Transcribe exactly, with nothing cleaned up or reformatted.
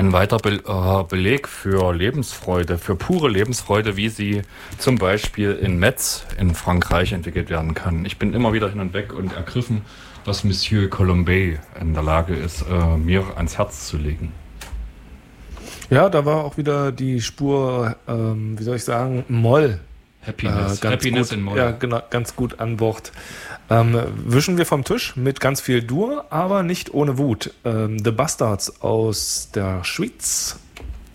Ein weiterer Be äh, Beleg für Lebensfreude, für pure Lebensfreude, wie sie zum Beispiel in Metz in Frankreich entwickelt werden kann. Ich bin immer wieder hin und weg und ergriffen, was Monsieur Colombet in der Lage ist, äh, mir ans Herz zu legen. Ja, da war auch wieder die Spur, ähm, wie soll ich sagen, Moll. Happiness, äh, ganz Happiness gut, in Moll. Ja, genau, ganz gut an Bord. Ähm, wischen wir vom Tisch mit ganz viel Dur, aber nicht ohne Wut. Ähm, The Bastards aus der Schweiz